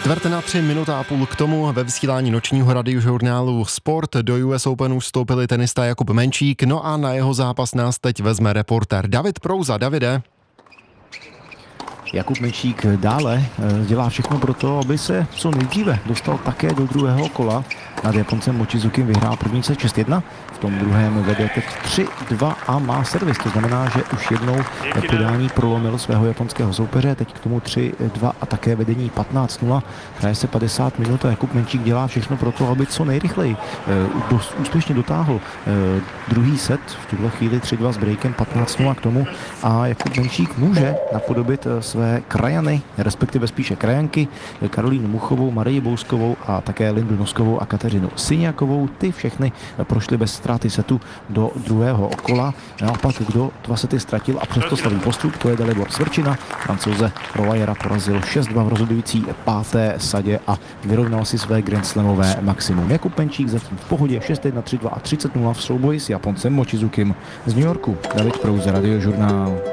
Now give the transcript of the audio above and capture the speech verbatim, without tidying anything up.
Čtvrt na tři, minuta a půl k tomu ve vysílání nočního radiožurnálu Sport do U S Openu vstoupili tenista Jakub Menčík, no a na jeho zápas nás teď vezme reportér David Prouza. Davide. Jakub Menčík dále dělá všechno pro to, aby se co nejdříve dostal také do druhého kola. Nad Japoncem Mochizukim vyhrál první set šest jedna, v tom druhém vede teď tři dva a má servis. To znamená, že už jednou podání prolomil svého japonského soupeře, teď k tomu tři dva a také vedení patnáct nula. Hraje se padesát minut a Jakub Menčík dělá všechno pro to, aby co nejrychleji dost úspěšně dotáhl druhý set. V tuhle chvíli tři dva s breakem, patnáct nula k tomu a Jakub Menčík může napodobit své krajany, respektive spíše krajanky, Karolínu Muchovou, Marii Bouskovou a také Lindu Noskovou a Kateřinu Syňakovou. Ty všechny prošly bez ztráty setu do druhého kola. Naopak, kdo dva sety ztratil a přesto slaví postup, to je Dalibor Svrčina. Francouze Rolajera porazil šest dva v rozhodující páté sadě a vyrovnal si své grandslamové maximum. Jakub Menčík zatím v pohodě šest jedna, tři dva a třicet nula v souboji s Japoncem Mochizukim z New Yorku. David Prouza, Radiožurnál.